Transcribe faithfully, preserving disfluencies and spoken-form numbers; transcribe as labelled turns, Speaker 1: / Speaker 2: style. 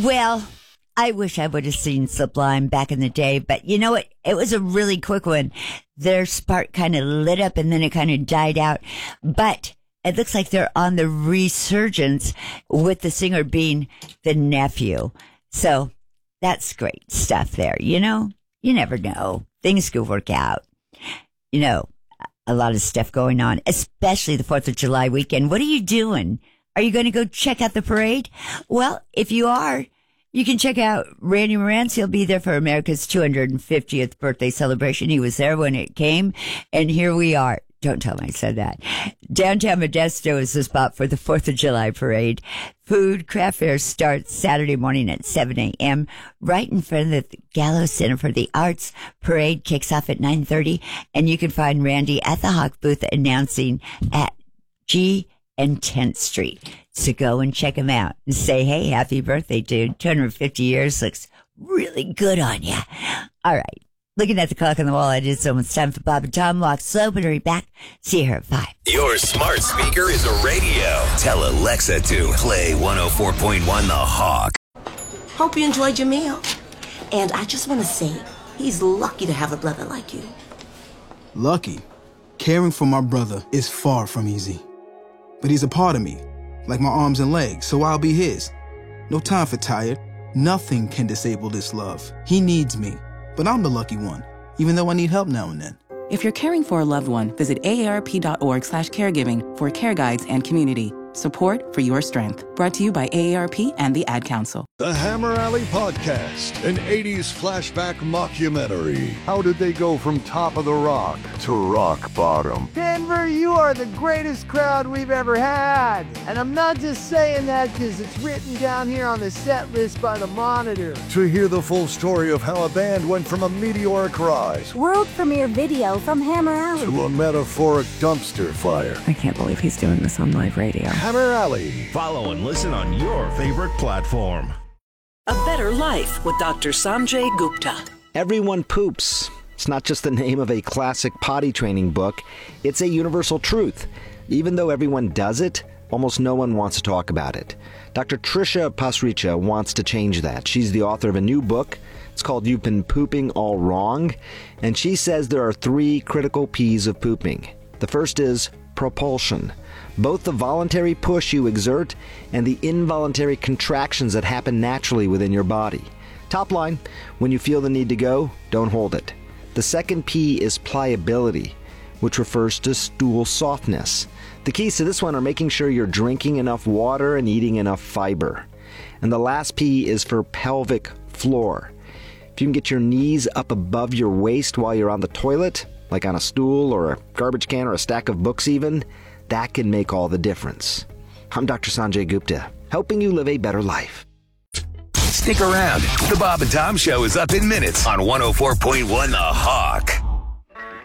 Speaker 1: Well, I wish I would have seen Sublime back in the day, but you know what? It was a really quick one. Their spark kind of lit up and then it kind of died out. But it looks like they're on the resurgence with the singer being the nephew. So that's great stuff there. You know, you never know. Things could work out. You know, a lot of stuff going on, especially the fourth of July weekend. What are you doing? Are you going to go check out the parade? Well, if you are, you can check out Randy Moranz. He'll be there for America's two hundred fiftieth birthday celebration. He was there when it came, and here we are. Don't tell me I said that. Downtown Modesto is the spot for the fourth of July parade. Food, craft fair starts Saturday morning at seven a.m. right in front of the Gallo Center for the Arts. Parade kicks off at nine thirty, and you can find Randy at the Hawk booth announcing at G and tenth Street. So go and check him out and say, hey, happy birthday, dude. two hundred fifty years looks really good on you. All right. Looking at the clock on the wall, it is almost time for Bob and Tom Walk Slow, but hurry back. See her at five.
Speaker 2: Your smart speaker is a radio. Tell Alexa to play one oh four point one The Hawk.
Speaker 3: Hope you enjoyed your meal. And I just want to say, he's lucky to have a brother like you.
Speaker 4: Lucky? Caring for my brother is far from easy. But he's a part of me, like my arms and legs, so I'll be his. No time for tired. Nothing can disable this love. He needs me, but I'm the lucky one, even though I need help now and then.
Speaker 5: If you're caring for a loved one, visit A A R P dot org slash caregiving for care guides and community. Support for your strength. Brought to you by A A R P and the Ad Council.
Speaker 6: The Hammer Alley Podcast, an eighties flashback mockumentary. How did they go from top of the rock to rock bottom?
Speaker 7: Denver, you are the greatest crowd we've ever had. And I'm not just saying that because it's written down here on the set list by the Monitor.
Speaker 6: To hear the full story of how a band went from a meteoric rise,
Speaker 8: world premiere video from Hammer Alley,
Speaker 6: to a metaphoric dumpster fire.
Speaker 5: I can't believe he's doing this on live radio.
Speaker 6: Hammer Alley.
Speaker 9: Follow and listen on your favorite platform.
Speaker 10: A Better Life with Doctor Sanjay Gupta.
Speaker 11: Everyone poops. It's not just the name of a classic potty training book. It's a universal truth. Even though everyone does it, almost no one wants to talk about it. Doctor Trisha Pasricha wants to change that. She's the author of a new book. It's called You've Been Pooping All Wrong. And she says there are three critical P's of pooping. The first is propulsion. Both the voluntary push you exert and the involuntary contractions that happen naturally within your body. Top line, when you feel the need to go, don't hold it. The second P is pliability, which refers to stool softness. The keys to this one are making sure you're drinking enough water and eating enough fiber. And the last P is for pelvic floor. If you can get your knees up above your waist while you're on the toilet, like on a stool or a garbage can or a stack of books even, that can make all the difference. I'm Doctor Sanjay Gupta, helping you live a better life.
Speaker 2: Stick around. The Bob and Tom Show is up in minutes on one oh four point one The Hawk.